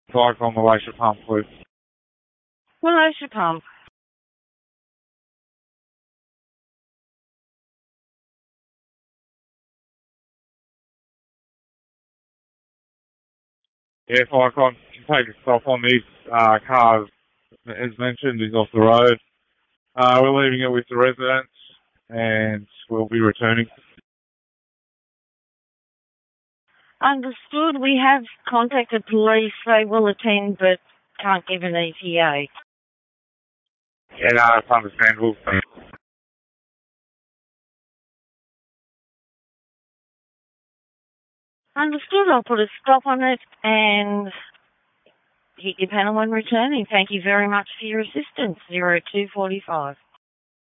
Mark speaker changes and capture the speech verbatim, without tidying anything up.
Speaker 1: Bike on the Glacier Pump, please.
Speaker 2: Glacier Pump.
Speaker 1: Yeah, five o'clock. You can take a stop on these uh, cars. As mentioned, is off the road. Uh, we're leaving it with the residents, and we'll be returning.
Speaker 2: Understood. We have contacted police. They will attend, but can't give an E T A.
Speaker 1: Yeah, no, it's understandable.
Speaker 2: Understood. I'll put a stop on it and hit your panel when returning. Thank you very much for your assistance. zero two forty-five.